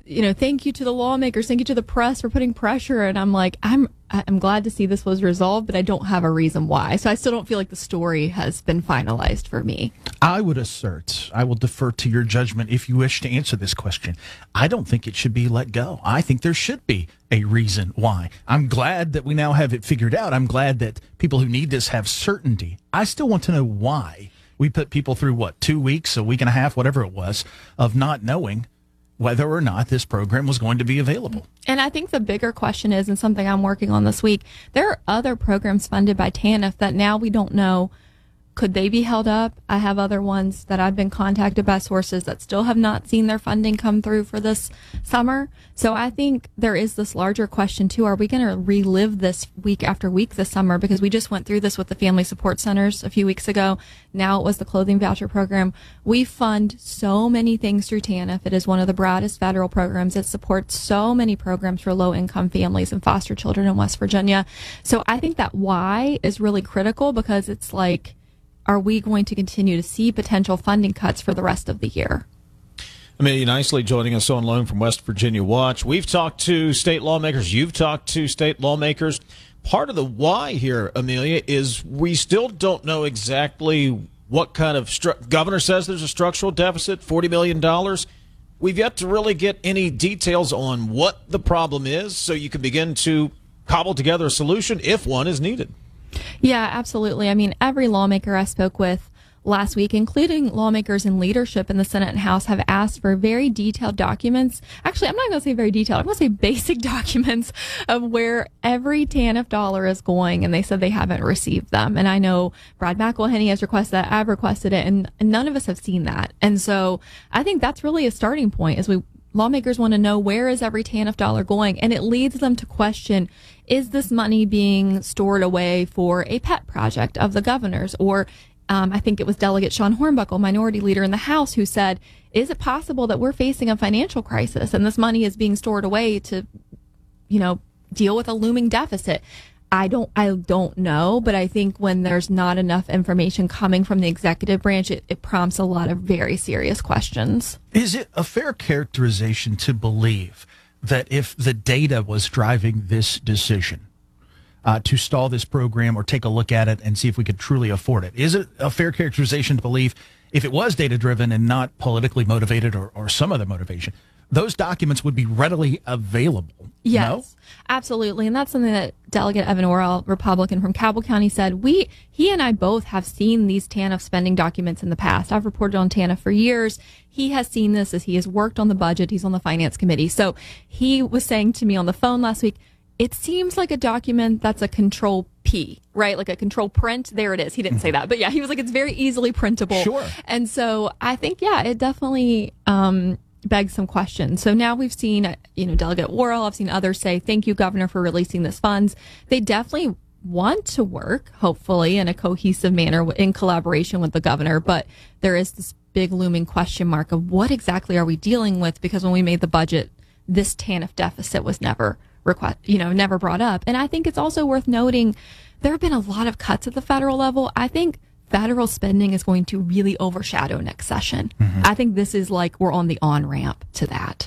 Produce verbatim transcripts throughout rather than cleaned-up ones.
you know, thank you to the lawmakers, thank you to the press for putting pressure. And I'm like, I'm I'm glad to see this was resolved, but I don't have a reason why. So I still don't feel like the story has been finalized for me. I would assert, I will defer to your judgment if you wish to answer this question. I don't think it should be let go. I think there should be a reason why. I'm glad that we now have it figured out. I'm glad that people who need this have certainty. I still want to know why we put people through, what, two weeks, a week and a half, whatever it was, of not knowing whether or not this program was going to be available. And I think the bigger question is, and something I'm working on this week, there are other programs funded by TANF that now we don't know, could they be held up? I have other ones that I've been contacted by sources that still have not seen their funding come through for this summer. So I think there is this larger question too. Are we going to relive this week after week this summer? Because we just went through this with the family support centers a few weeks ago. Now it was the clothing voucher program. We fund so many things through TANF. It is one of the broadest federal programs. It supports so many programs for low income families and foster children in West Virginia. So I think that why is really critical, because it's like, are we going to continue to see potential funding cuts for the rest of the year? Amelia Nicely joining us on loan from West Virginia Watch. We've talked to state lawmakers. You've talked to state lawmakers. Part of the why here, Amelia, is we still don't know exactly what kind of stru- governor says there's a structural deficit, forty million dollars. We've yet to really get any details on what the problem is, so you can begin to cobble together a solution if one is needed. Yeah, absolutely. I mean, every lawmaker I spoke with last week, including lawmakers in leadership in the Senate and House, have asked for very detailed documents. Actually, I'm not going to say very detailed. I'm going to say basic documents of where every TANF dollar is going, and they said they haven't received them. And I know Brad McElhenney has requested that. I've requested it, and none of us have seen that. And so I think that's really a starting point, is we lawmakers want to know, where is every TANF dollar going? And it leads them to question, is this money being stored away for a pet project of the governor's? Or um, I think it was Delegate Sean Hornbuckle, minority leader in the House, who said, is it possible that we're facing a financial crisis and this money is being stored away to, you know, deal with a looming deficit? I don't, I don't know, but I think when there's not enough information coming from the executive branch, it, it prompts a lot of very serious questions. Is it a fair characterization to believe that if the data was driving this decision uh, to stall this program or take a look at it and see if we could truly afford it, is it a fair characterization to believe if it was data-driven and not politically motivated or, or some other motivation, those documents would be readily available? Yes, no? Absolutely. And that's something that Delegate Evan Orrell, Republican from Cabell County, said. We, he and I both have seen these TANF spending documents in the past. I've reported on TANF for years. He has seen this as he has worked on the budget. He's on the finance committee. So he was saying to me on the phone last week, it seems like a document that's a control P, right? Like a control print. There it is. He didn't say that, but yeah, he was like, it's very easily printable. Sure. And so I think, yeah, it definitely, um, begs some questions. So now we've seen, you know, Delegate Worrell, I've seen others say, thank you, Governor, for releasing this funds. They definitely want to work, hopefully, in a cohesive manner in collaboration with the governor. But there is this big looming question mark of what exactly are we dealing with? Because when we made the budget, this TANF deficit was never request, you know, never brought up. And I think it's also worth noting there have been a lot of cuts at the federal level. I think federal spending is going to really overshadow next session. Mm-hmm. I think this is like we're on the on-ramp to that.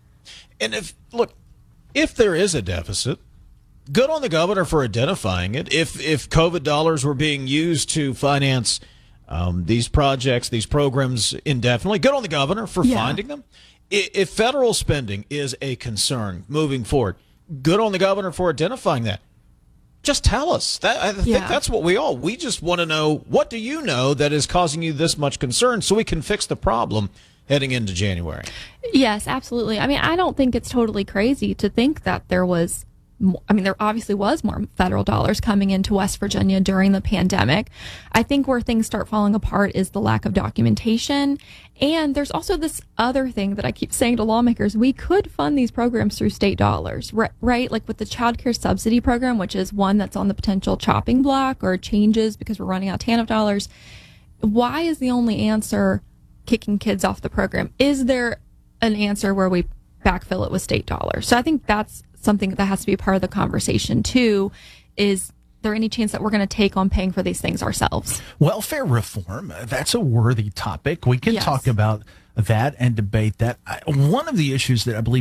And if, look, if there is a deficit, good on the governor for identifying it. If if COVID dollars were being used to finance um, these projects, these programs indefinitely, good on the governor for yeah. finding them. If federal spending is a concern moving forward, good on the governor for identifying that. Just tell us. That, I think yeah. that's what we all, we just want to know, what do you know that is causing you this much concern so we can fix the problem heading into January? Yes, absolutely. I mean, I don't think it's totally crazy to think that there was, I mean, there obviously was more federal dollars coming into West Virginia during the pandemic. I think where things start falling apart is the lack of documentation. And there's also this other thing that I keep saying to lawmakers, we could fund these programs through state dollars, right? Like with the child care subsidy program, which is one that's on the potential chopping block or changes because we're running out of TANF dollars. Why is the only answer kicking kids off the program? Is there an answer where we backfill it with state dollars? So I think that's something that has to be part of the conversation too. Is there any chance that we're going to take on paying for these things ourselves? Welfare reform, that's a worthy topic. We can yes. talk about that and debate that. One of the issues that I believe